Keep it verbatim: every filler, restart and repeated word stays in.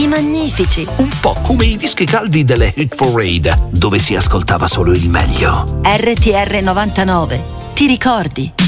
I Magnifici. Un po' come i dischi caldi delle Hit Parade, dove si ascoltava solo il meglio. R T R novantanove. Ti ricordi?